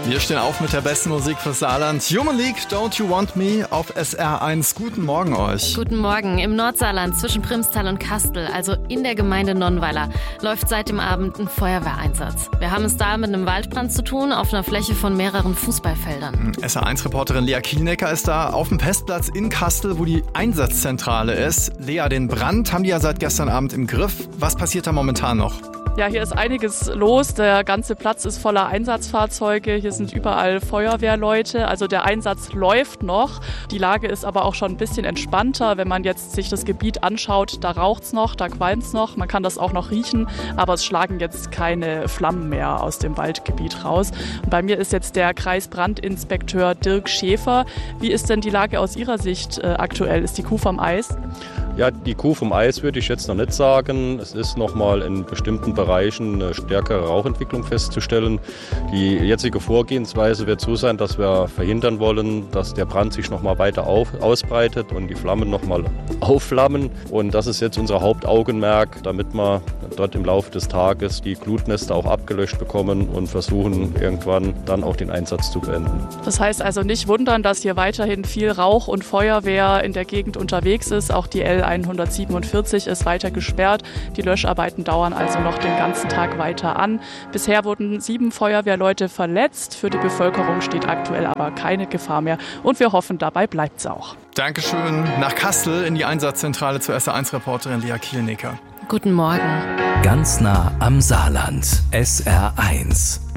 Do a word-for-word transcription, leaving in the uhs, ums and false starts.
Wir stehen auf mit der besten Musik fürs Saarland. Human League, Don't You Want Me auf S R eins. Guten Morgen euch. Guten Morgen. Im Nordsaarland zwischen Primstal und Kastel, also in der Gemeinde Nonnweiler, läuft seit dem Abend ein Feuerwehreinsatz. Wir haben es da mit einem Waldbrand zu tun, auf einer Fläche von mehreren Fußballfeldern. S R eins-Reporterin Lea Kielnecker ist da auf dem Pestplatz in Kastel, wo die Einsatzzentrale ist. Lea, den Brand haben die ja seit gestern Abend im Griff. Was passiert da momentan noch? Ja, hier ist einiges los. Der ganze Platz ist voller Einsatzfahrzeuge. Hier sind überall Feuerwehrleute. Also der Einsatz läuft noch. Die Lage ist aber auch schon ein bisschen entspannter. Wenn man jetzt sich das Gebiet anschaut, da raucht's noch, da qualmt's noch. Man kann das auch noch riechen, aber es schlagen jetzt keine Flammen mehr aus dem Waldgebiet raus. Und bei mir ist jetzt der Kreisbrandinspekteur Dirk Schäfer. Wie ist denn die Lage aus Ihrer Sicht äh, aktuell? Ist die Kuh vom Eis? Ja, die Kuh vom Eis würde ich jetzt noch nicht sagen. Es ist noch mal in bestimmten Bereichen eine stärkere Rauchentwicklung festzustellen. Die jetzige Vorgehensweise wird so sein, dass wir verhindern wollen, dass der Brand sich noch mal weiter auf, ausbreitet und die Flammen noch mal aufflammen. Und das ist jetzt unser Hauptaugenmerk, damit wir dort im Laufe des Tages die Glutnester auch abgelöscht bekommen und versuchen irgendwann dann auch den Einsatz zu beenden. Das heißt also nicht wundern, dass hier weiterhin viel Rauch und Feuerwehr in der Gegend unterwegs ist. Auch die L hundertsiebenundvierzig ist weiter gesperrt. Die Löscharbeiten dauern also noch den ganzen Tag weiter an. Bisher wurden sieben Feuerwehrleute verletzt. Für die Bevölkerung steht aktuell aber keine Gefahr mehr. Und wir hoffen, dabei bleibt es auch. Dankeschön. Nach Kastel in die Einsatzzentrale zur S R eins-Reporterin Lea Kielnecker. Guten Morgen. Ganz nah am Saarland. S R eins.